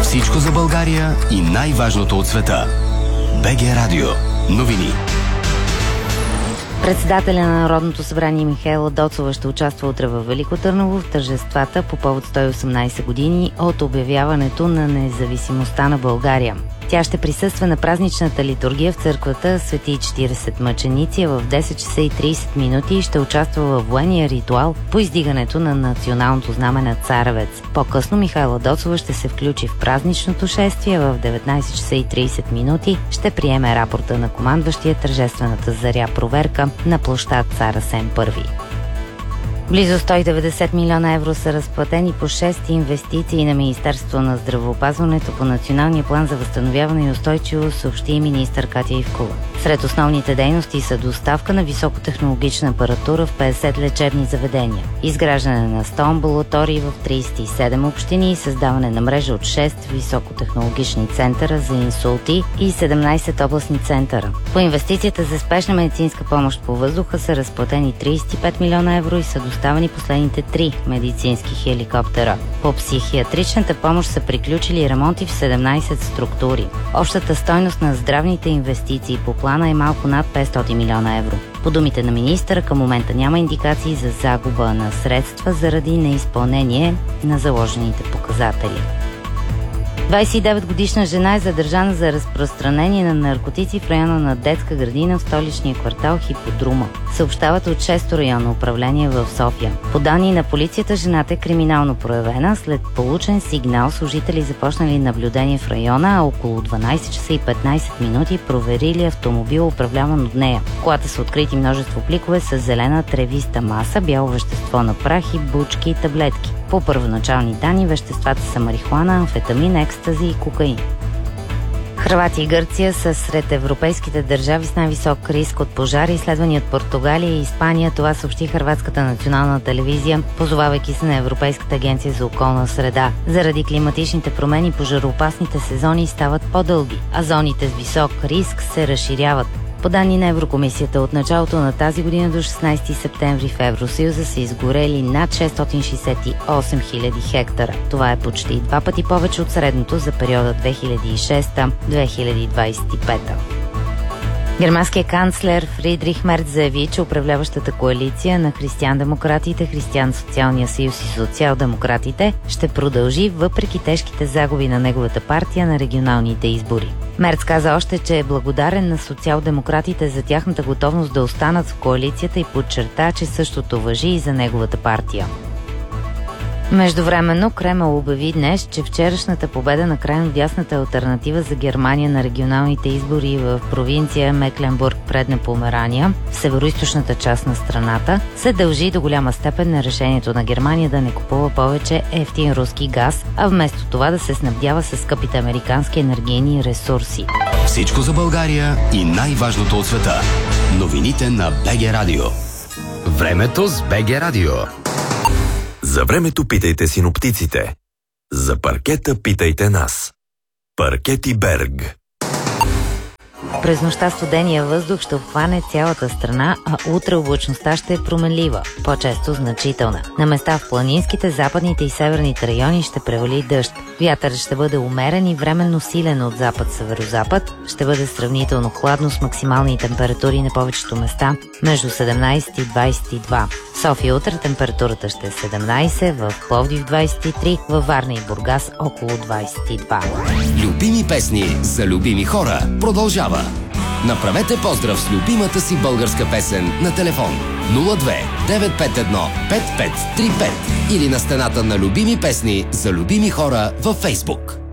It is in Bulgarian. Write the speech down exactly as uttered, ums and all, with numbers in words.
Всичко за България и най-важното от света. БГ Радио. Новини. Председателя на Народното събрание Михаела Доцова ще участва утре във Велико Търново в тържествата по повод сто и осемнадесет години от обявяването на независимостта на България. Тя ще присъства на празничната литургия в църквата Свети четиридесет мъченици, в десет часа и тридесет минути и ще участва във военния ритуал по издигането на националното знаме на Царевец. По-късно Михаела Доцова ще се включи в празничното шествие, в деветнадесет часа и тридесет минути ще приеме рапорта на командващия тържествената заря проверка на площад Цар Асен Първи. Близо сто и деветдесет милиона евро са разплатени по шест инвестиции на Министерството на здравеопазването по Националния план за възстановяване и устойчивост, съобщи министър Катя Ивкова. Сред основните дейности са доставка на високотехнологична апаратура в петдесет лечебни заведения, изграждане на сто амбулатории в тридесет и седем общини и създаване на мрежа от шест високотехнологични центъра за инсулти и седемнадесет областни центъра. По инвестицията за спешна медицинска помощ по въздуха са разплатени тридесет и пет милиона евро и са доставени последните три медицински хеликоптера. По психиатричната помощ са приключили ремонти в седемнадесет структури. Общата стойност на здравните инвестиции по плана е малко над петстотин милиона евро. По думите на министъра, към момента няма индикации за загуба на средства заради неизпълнение на заложените показатели. двадесет и девет годишна жена е задържана за разпространение на наркотици в района на детска градина в столичния квартал Хиподрума. Съобщават от шесто районно управление в София. По данни на полицията, жената е криминално проявена. След получен сигнал, служители започнали наблюдение в района, а около дванадесет часа и петнадесет минути проверили автомобил, управляван от нея. В колата са открити множество пликове с зелена тревиста маса, бяло вещество на прах и бучки и таблетки. По първоначални данни веществата са марихуана, амфетамин, екстази и кокаин. Хърватия и Гърция са сред европейските държави с най-висок риск от пожари, изследвани от Португалия и Испания. Това съобщи Хърватската национална телевизия, позовавайки се на Европейската агенция за околна среда. Заради климатичните промени пожароопасните сезони стават по-дълги, а зоните с висок риск се разширяват. По данни на Еврокомисията, от началото на тази година до шестнадесети септември в Евросъюза са изгорели над шестстотин шестдесет и осем хиляди хектара. Това е почти два пъти повече от средното за периода две хиляди и шеста до две хиляди двадесет и пета. Германският канцлер Фридрих Мерц заяви, че управляващата коалиция на християн-демократите, Християн-социалния съюз и социал-демократите ще продължи въпреки тежките загуби на неговата партия на регионалните избори. Мерц каза още, че е благодарен на социал-демократите за тяхната готовност да останат в коалицията и подчерта, че същото важи и за неговата партия. Междувременно Кремъл обяви днес, че вчерашната победа на крайно дясната алтернатива за Германия на регионалните избори в провинция Мекленбург, Предна Померания, в североизточната част на страната, се дължи до голяма степен на решението на Германия да не купува повече ефтин руски газ, а вместо това да се снабдява с скъпите американски енергийни ресурси. Всичко за България и най-важното от света. Новините на БГ Радио. Времето с БГ Радио. За времето питайте синоптиците. За паркета питайте нас. Паркети Берг. През нощта студения въздух ще обхване цялата страна, а утре облачността ще е променлива, по-често значителна. На места в планинските, западните и северните райони ще превали дъжд. Вятърът ще бъде умерен и временно силен от запад-северозапад. Ще бъде сравнително хладно с максимални температури на повечето места между седемнадесет и двадесет и два. В София утре температурата ще е седемнадесет, в Пловдив двадесет и три, във Варна и Бургас около двадесет и два. Любими песни за любими хора продължава. Направете поздрав с любимата си българска песен на телефон нула две девет пет едно пет пет три пет или на стената на любими песни за любими хора във Фейсбук.